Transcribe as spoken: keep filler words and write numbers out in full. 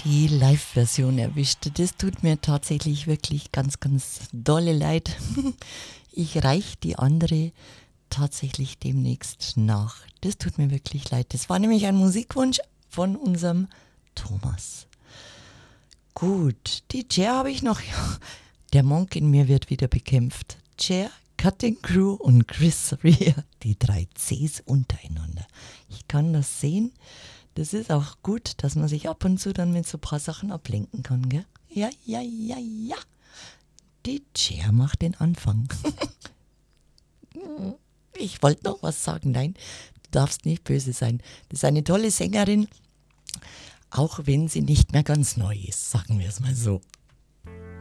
die Live-Version erwischt. Das tut mir tatsächlich wirklich ganz, ganz dolle leid. Ich reiche die andere tatsächlich demnächst nach. Das tut mir wirklich leid. Das war nämlich ein Musikwunsch von unserem Thomas. Gut, die Chair habe ich noch. Der Monk in mir wird wieder bekämpft. Chair, Cutting Crew und Chris Rea, die drei Cs untereinander. Ich kann das sehen. Das ist auch gut, dass man sich ab und zu dann mit so ein paar Sachen ablenken kann, gell? Ja, ja, ja, ja. Die Chair macht den Anfang. Ich wollte noch was sagen. Nein, du darfst nicht böse sein. Das ist eine tolle Sängerin, auch wenn sie nicht mehr ganz neu ist, sagen wir es mal so.